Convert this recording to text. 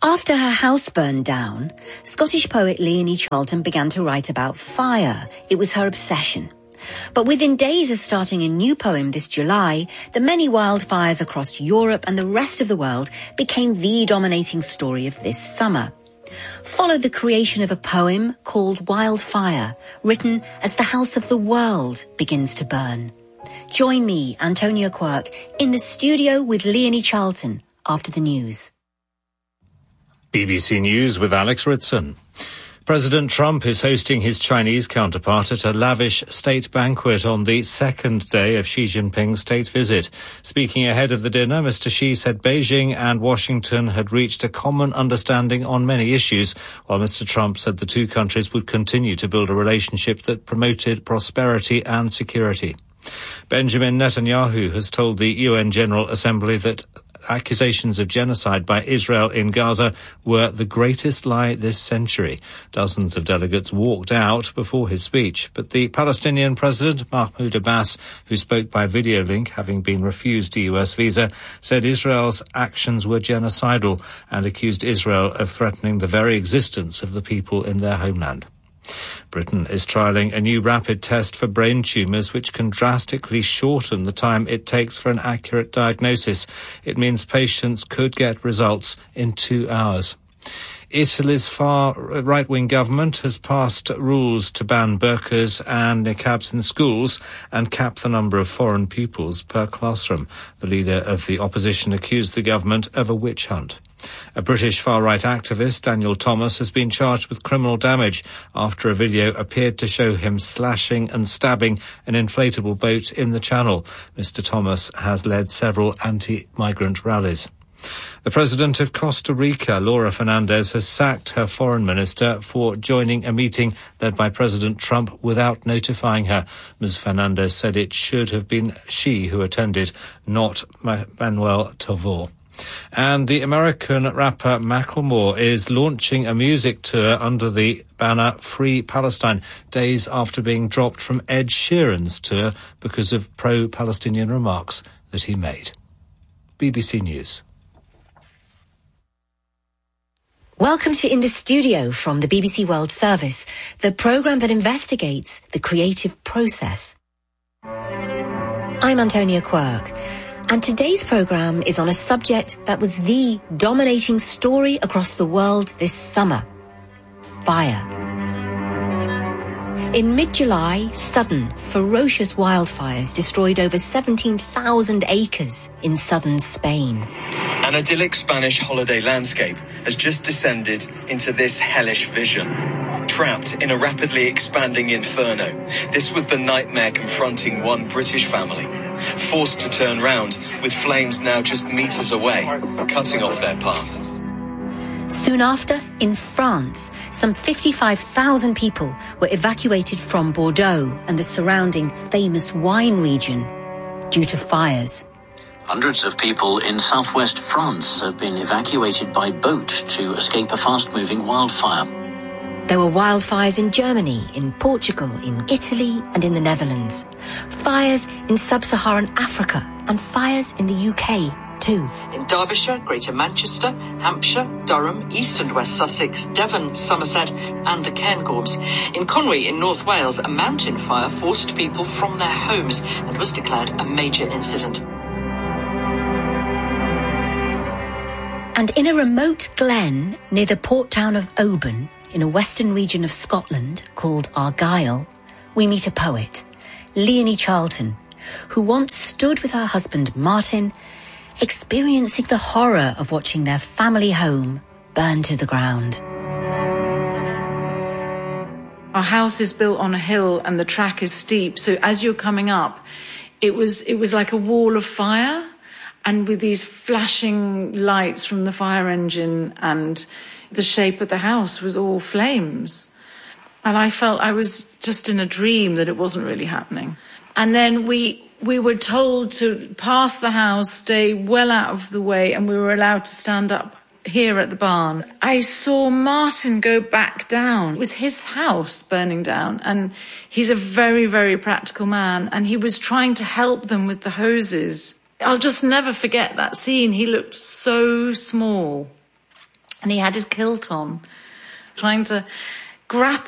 After her house burned down, Scottish poet Leonie Charlton began to write about fire. It was her obsession. But within days of starting a new poem this July, the many wildfires across Europe and the rest of the world became the dominating story of this summer. Followed the creation of a poem called Wildfire, written as the house of the world begins to burn. Join me, Antonia Quirk, in the studio with Leonie Charlton after the news. BBC News with Alex Ritson. President Trump is hosting his Chinese counterpart at a lavish state banquet on the second day of Xi Jinping's state visit. Speaking ahead of the dinner, Mr. Xi said Beijing and Washington had reached a common understanding on many issues, while Mr. Trump said the two countries would continue to build a relationship that promoted prosperity and security. Benjamin Netanyahu has told the UN General Assembly that accusations of genocide by Israel in Gaza were the greatest lie this century. Dozens of delegates walked out before his speech, but the Palestinian president, Mahmoud Abbas, who spoke by video link, having been refused a US visa, said Israel's actions were genocidal and accused Israel of threatening the very existence of the people in their homeland. Britain is trialling a new rapid test for brain tumours which can drastically shorten the time it takes for an accurate diagnosis. It means patients could get results in 2 hours. Italy's far right-wing government has passed rules to ban burqas and niqabs in schools and cap the number of foreign pupils per classroom. The leader of the opposition accused the government of a witch hunt. A British far-right activist, Daniel Thomas, has been charged with criminal damage after a video appeared to show him slashing and stabbing an inflatable boat in the Channel. Mr. Thomas has led several anti-migrant rallies. The president of Costa Rica, Laura Fernandez, has sacked her foreign minister for joining a meeting led by President Trump without notifying her. Ms. Fernandez said it should have been she who attended, not Manuel Tavor. And the American rapper Macklemore is launching a music tour under the banner Free Palestine, days after being dropped from Ed Sheeran's tour because of pro-Palestinian remarks that he made. BBC News. Welcome to In the Studio from the BBC World Service, the programme that investigates the creative process. I'm Antonia Quirk. And today's programme is on a subject that was the dominating story across the world this summer: fire. In mid-July, sudden, ferocious wildfires destroyed over 17,000 acres in southern Spain. An idyllic Spanish holiday landscape has just descended into this hellish vision. Trapped in a rapidly expanding inferno, this was the nightmare confronting one British family. Forced to turn round, with flames now just metres away, cutting off their path. Soon after, in France, some 55,000 people were evacuated from Bordeaux and the surrounding famous wine region due to fires. Hundreds of people in southwest France have been evacuated by boat to escape a fast-moving wildfire. There were wildfires in Germany, in Portugal, in Italy and in the Netherlands. Fires in sub-Saharan Africa and fires in the UK too. In Derbyshire, Greater Manchester, Hampshire, Durham, East and West Sussex, Devon, Somerset and the Cairngorms. In Conwy in North Wales, a mountain fire forced people from their homes and was declared a major incident. And in a remote glen near the port town of Oban, in a western region of Scotland called Argyll, we meet a poet, Leonie Charlton, who once stood with her husband Martin, experiencing the horror of watching their family home burn to the ground. Our house is built on a hill and the track is steep, so as you're coming up, it was like a wall of fire, and with these flashing lights from the fire engine, and the shape of the house was all flames. And I felt I was just in a dream, that it wasn't really happening. And then we were told to pass the house, stay well out of the way, and we were allowed to stand up here at the barn. I saw Martin go back down. It was his house burning down, and he's a very, very practical man, and he was trying to help them with the hoses. I'll just never forget that scene. He looked so small. and he had his kilt on, trying to grapple